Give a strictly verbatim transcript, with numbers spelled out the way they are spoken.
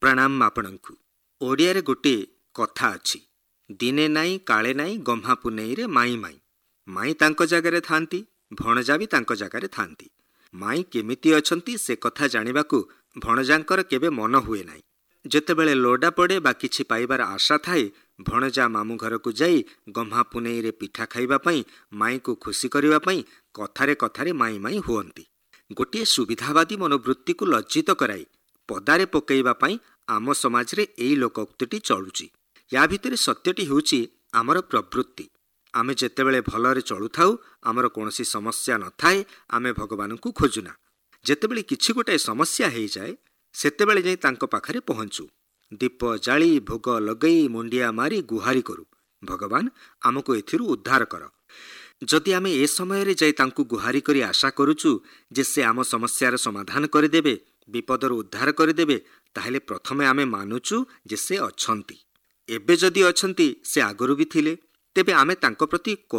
प्रणाम आपणଙ୍କୁ। ओडियारे गोटे कथा अछि, दिने नाई काले नाई गम्हा पुनेई रे माई माई। माई तांको जगारे थांती, भणजा भी तांको जगारे थांती। माई केमिति अछंती से कथा जानिबाकू भणजांकर केबे मन हुए नाई। जेतेबेले लोडा पड़े बा किछि पाइबार आशा थाए, भणजा मामू घरकू जाई गम्हा पुनेई रे पिठा खाइबा पई माई को खुशी करिबा पई कथारे कथारे माई माई हुअंती। गोटे सुविधावादी मनोवृत्ति को लज्जित कराई पदारे पकईबा पई आम समाज रे एई लोकोक्तिटी चलुची। या भितरे सत्यटी होउची आमर प्रवृत्ति। आमे जेतेबेले भलरे चलुथाउ, आमर कोनोसी समस्या न थाए, आमे भगवान को खोजुना। जेतेबेले किछि गोटे समस्या हेई जाए, सेतेबेले जाई तांको पाखरे पहुंचू, दीप जाली भोग लगई मुंडिया मारी गुहारी करू, भगवान आमको एथिरु उद्धार कर। जदि आमे ए समय रे जाई तांको गुहारी करी आशा करूचु जे से आम समस्यार समाधान करदेबे, विपदर उद्धार करदेबे, ताहेले प्रथमे आमे मानुचु जे से अछंती। एबे जदि अछंती, से आगरू भी थिले, तेबे आमे तांको प्रति